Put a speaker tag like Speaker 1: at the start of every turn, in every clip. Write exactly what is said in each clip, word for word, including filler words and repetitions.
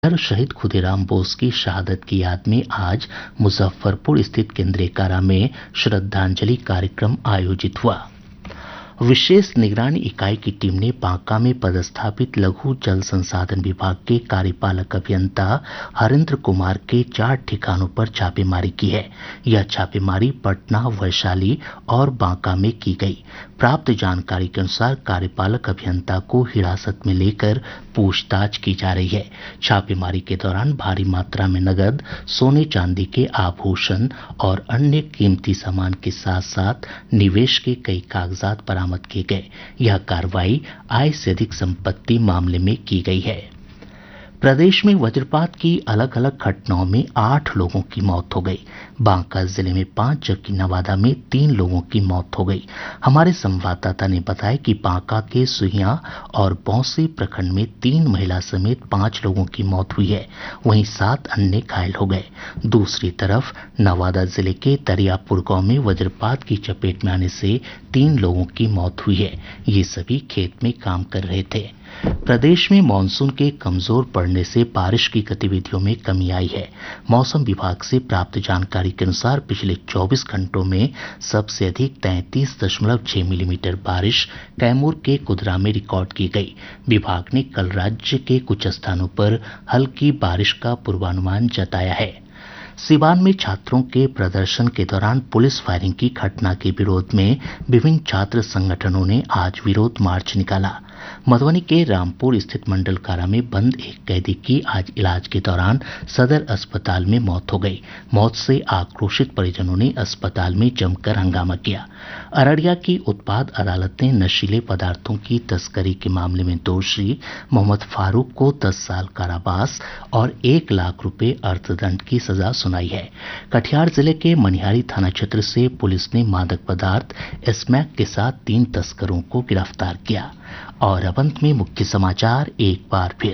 Speaker 1: Doctor शहीद खुदीराम बोस की शहादत की याद में आज मुजफ्फरपुर स्थित केंद्रीय कारा में श्रद्धांजलि कार्यक्रम आयोजित हुआ। विशेष निगरानी इकाई की टीम ने बांका में पदस्थापित लघु जल संसाधन विभाग के कार्यपालक अभियंता हरेंद्र कुमार के चार ठिकानों पर छापेमारी की है। यह छापेमारी पटना, वैशाली और बांका में की गई। प्राप्त जानकारी के अनुसार कार्यपालक अभियंता को हिरासत में लेकर पूछताछ की जा रही है। छापेमारी के दौरान भारी मात्रा में नकद, सोने चांदी के आभूषण और अन्य कीमती सामान के साथ साथ निवेश के कई कागजात बरामद किए गए। यह कार्रवाई आय से अधिक संपत्ति मामले में की गई है। प्रदेश में वज्रपात की अलग अलग घटनाओं में आठ लोगों की मौत हो गई। बांका जिले में पांच जबकि नवादा में तीन लोगों की मौत हो गई। हमारे संवाददाता ने बताया कि बांका के सुहिया और बौंसी प्रखंड में तीन महिला समेत पांच लोगों की मौत हुई है, वहीं सात अन्य घायल हो गए। दूसरी तरफ नवादा जिले के दरियापुर गांव में वज्रपात की चपेट में आने से तीन लोगों की मौत हुई है। ये सभी खेत में काम कर रहे थे। प्रदेश में मानसून के कमजोर पड़ने से बारिश की गतिविधियों में कमी आई है। मौसम विभाग से प्राप्त जानकारी के अनुसार पिछले चौबीस घंटों में सबसे अधिक तैंतीस दशमलव छह मिलीमीटर बारिश कैमूर के कुदरा में रिकॉर्ड की गई। विभाग ने कल राज्य के कुछ स्थानों पर हल्की बारिश का पूर्वानुमान जताया है। सिवान में छात्रों के प्रदर्शन के दौरान पुलिस फायरिंग की घटना के विरोध में विभिन्न छात्र संगठनों ने आज विरोध मार्च निकाला। मधुबनी के रामपुर स्थित मंडल कारा में बंद एक कैदी की आज इलाज के दौरान सदर अस्पताल में मौत हो गई। मौत से आक्रोशित परिजनों ने अस्पताल में जमकर हंगामा किया। अररिया की उत्पाद अदालत ने नशीले पदार्थों की तस्करी के मामले में दोषी मोहम्मद फारूक को दस साल कारावास और एक लाख रुपए अर्थदंड की सजा सुनाई है। कटिहार जिले के मनिहारी थाना क्षेत्र से पुलिस ने मादक पदार्थ स्मैक के साथ तीन तस्करों को गिरफ्तार किया। और अब अंत में मुख्य समाचार एक बार फिर।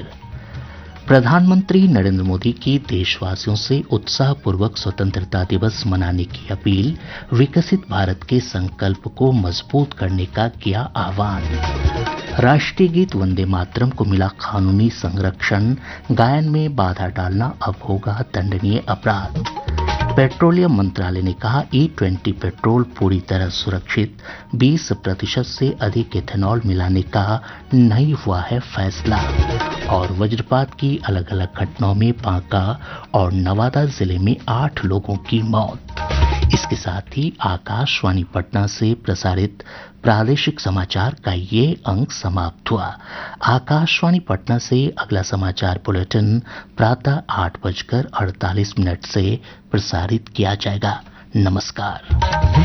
Speaker 1: प्रधानमंत्री नरेंद्र मोदी की देशवासियों से उत्साहपूर्वक स्वतंत्रता दिवस मनाने की अपील। विकसित भारत के संकल्प को मजबूत करने का किया आह्वान। राष्ट्रीय गीत वंदे मातरम को मिला कानूनी संरक्षण। गायन में बाधा डालना अब होगा दंडनीय अपराध। पेट्रोलियम मंत्रालय ने कहा ई ट्वेंटी पेट्रोल पूरी तरह सुरक्षित। बीस प्रतिशत से अधिक इथेनॉल मिलाने का नहीं हुआ है फैसला। और वज्रपात की अलग अलग घटनाओं में बांका और नवादा जिले में आठ लोगों की मौत। इसके साथ ही आकाशवाणी पटना से प्रसारित प्रादेशिक समाचार का ये अंक समाप्त हुआ। आकाशवाणी पटना से अगला समाचार बुलेटिन प्रातः आठ बजकर अड़तालीस मिनट से प्रसारित किया जाएगा। नमस्कार।